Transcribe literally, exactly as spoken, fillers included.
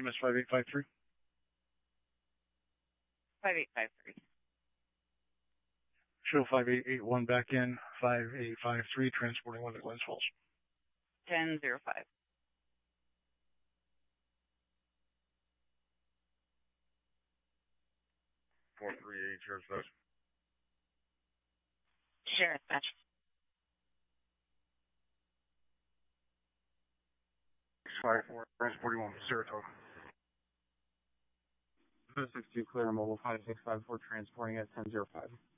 M S five eight five three. five eight five three. Show five eight eight one back in, five eight five three, transporting one to Glens Falls. ten zero five. four three eight, sheriff's dispatch. Sheriff dispatch. five four, transporting one to Saratoga. zero six two, clear mobile five six five four, transporting at ten zero five.